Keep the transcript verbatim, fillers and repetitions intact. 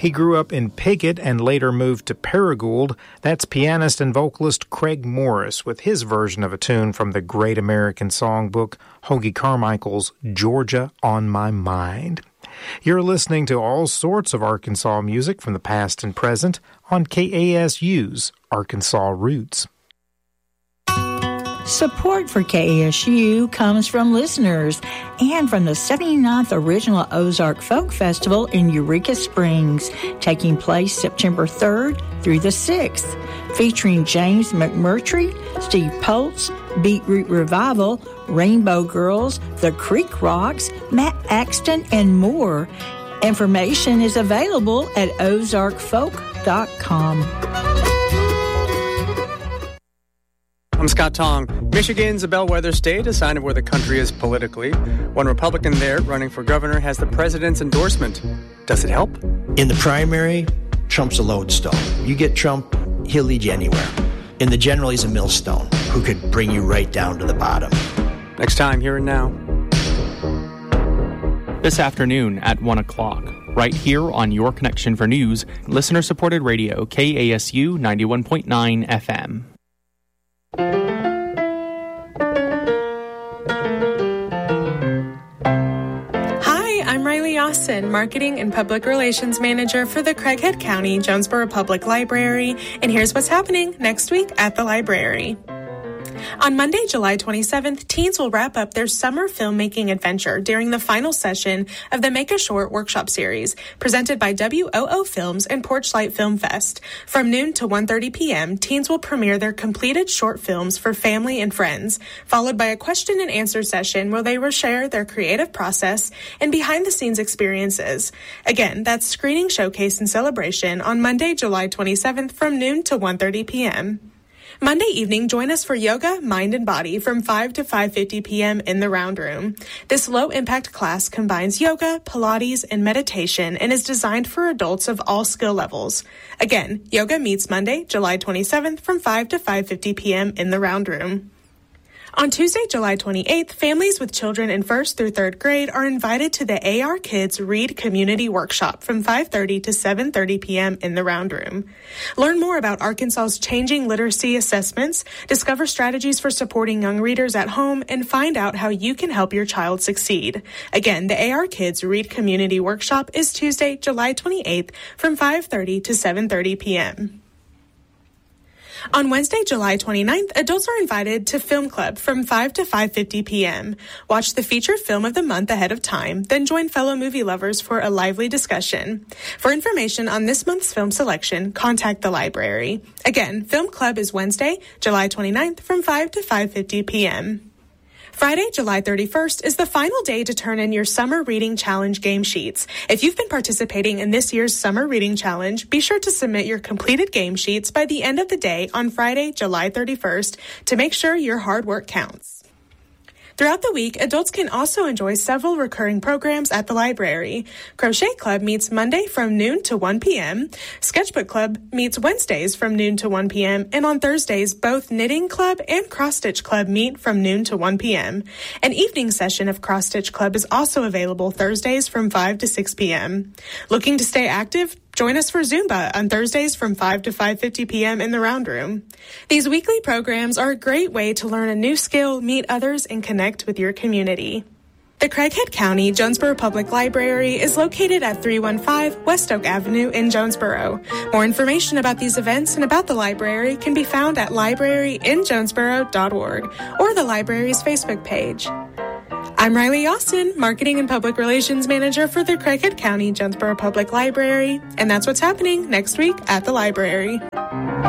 He grew up in Piggott and later moved to Paragould. That's pianist and vocalist Craig Morris with his version of a tune from the Great American Songbook, Hoagy Carmichael's Georgia on My Mind. You're listening to all sorts of Arkansas music from the past and present on K A S U's Arkansas Roots. Support for K A S U comes from listeners and from the seventy-ninth Original Ozark Folk Festival in Eureka Springs, taking place September third through the sixth, featuring James McMurtry, Steve Poltz, Beetroot Revival, Rainbow Girls, The Creek Rocks, Matt Axton, and more. Information is available at ozark folk dot com. I'm Scott Tong. Michigan's a bellwether state, a sign of where the country is politically. One Republican there running for governor has the president's endorsement. Does it help? In the primary, Trump's a lodestone. You get Trump, he'll lead you anywhere. In the general, he's a millstone who could bring you right down to the bottom. Next time, Here and Now. This afternoon at one o'clock, right here on Your Connection for News, listener-supported radio, K A S U ninety-one point nine F M. Austin, Marketing and Public Relations Manager for the Craighead County Jonesboro Public Library, and here's what's happening next week at the library. On Monday, July twenty-seventh, teens will wrap up their summer filmmaking adventure during the final session of the Make a Short workshop series, presented by W O O Films and Porchlight Film Fest. From noon to one thirty p.m., teens will premiere their completed short films for family and friends, followed by a question and answer session where they will share their creative process and behind-the-scenes experiences. Again, that's Screening Showcase and Celebration on Monday, July twenty-seventh from noon to one thirty p.m. Monday evening, join us for Yoga, Mind and Body from five to five fifty p.m. in the Round Room. This low-impact class combines yoga, Pilates, and meditation and is designed for adults of all skill levels. Again, yoga meets Monday, July twenty-seventh from five to five fifty p.m. in the Round Room. On Tuesday, July twenty-eighth, families with children in first through third grade are invited to the A R Kids Read Community Workshop from five thirty to seven thirty p.m. in the Round Room. Learn more about Arkansas's changing literacy assessments, discover strategies for supporting young readers at home, and find out how you can help your child succeed. Again, the A R Kids Read Community Workshop is Tuesday, July twenty-eighth from five thirty to seven thirty p.m. On Wednesday, July twenty-ninth, adults are invited to Film Club from five to five fifty p.m. Watch the featured film of the month ahead of time, then join fellow movie lovers for a lively discussion. For information on this month's film selection, contact the library. Again, Film Club is Wednesday, July twenty-ninth from five to five fifty p.m. Friday, July thirty-first is the final day to turn in your Summer Reading Challenge game sheets. If you've been participating in this year's Summer Reading Challenge, be sure to submit your completed game sheets by the end of the day on Friday, July thirty-first to make sure your hard work counts. Throughout the week, adults can also enjoy several recurring programs at the library. Crochet Club meets Monday from noon to one p.m. Sketchbook Club meets Wednesdays from noon to one p.m. And on Thursdays, both Knitting Club and Cross Stitch Club meet from noon to one p.m. An evening session of Cross Stitch Club is also available Thursdays from five to six p.m. Looking to stay active? Join us for Zumba on Thursdays from five to five fifty p.m. in the Round Room. These weekly programs are a great way to learn a new skill, meet others, and connect with your community. The Craighead County Jonesboro Public Library is located at three one five West Oak Avenue in Jonesboro. More information about these events and about the library can be found at library in jonesboro dot org or the library's Facebook page. I'm Riley Austin, Marketing and Public Relations Manager for the Craighead County Jonesboro Public Library, and that's what's happening next week at the library.